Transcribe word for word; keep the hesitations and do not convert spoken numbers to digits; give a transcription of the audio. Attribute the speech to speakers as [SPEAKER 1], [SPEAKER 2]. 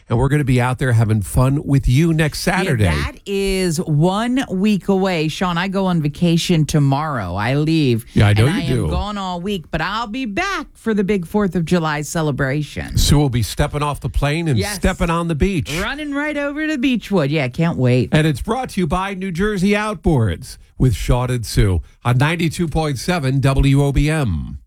[SPEAKER 1] and we're going to be out there having fun with you next Saturday.
[SPEAKER 2] Yeah, that is one week away. Sean, I go on vacation tomorrow. I leave.
[SPEAKER 1] Yeah, I know
[SPEAKER 2] and
[SPEAKER 1] you
[SPEAKER 2] I
[SPEAKER 1] do.
[SPEAKER 2] am gone all week, but I'll be back for the big fourth of July celebration.
[SPEAKER 1] Sue will be stepping off the plane and
[SPEAKER 2] Yes.
[SPEAKER 1] stepping on the beach.
[SPEAKER 2] Running right over to Beechwood. Yeah, can't wait.
[SPEAKER 1] And it's brought to you by New Jersey Outboards with Sean and Sue on ninety-two point seven W O B M.